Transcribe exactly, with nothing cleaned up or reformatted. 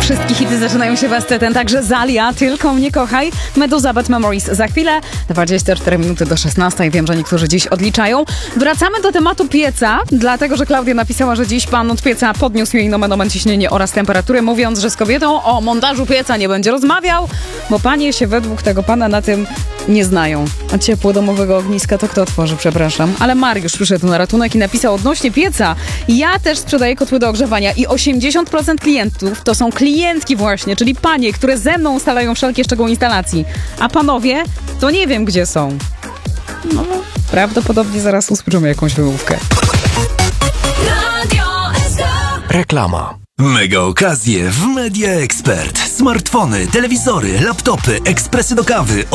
Wszystkie hity zaczynają się w S T T, także Zalia, Tylko mnie kochaj, Meduza, Bad Memories za chwilę, dwadzieścia cztery minuty do szesnastej, wiem, że niektórzy dziś odliczają. Wracamy do tematu pieca, dlatego, że Klaudia napisała, że dziś pan od pieca podniósł jej nomen omen ciśnienie oraz temperaturę, mówiąc, że z kobietą o montażu pieca nie będzie rozmawiał, bo panie się według tego pana na tym nie znają. A ciepło domowego ogniska to kto otworzy, przepraszam. Ale Mariusz przyszedł na ratunek i napisał odnośnie pieca. Ja też sprzedaję kotły do ogrzewania i osiemdziesiąt procent klientów to są klientki właśnie, czyli panie, które ze mną ustalają wszelkie szczegóły instalacji. A panowie, to nie wiem gdzie są. No, prawdopodobnie zaraz usłyszymy jakąś wymówkę. Reklama. Mega okazje w Media Expert. Smartfony, telewizory, laptopy, ekspresy do kawy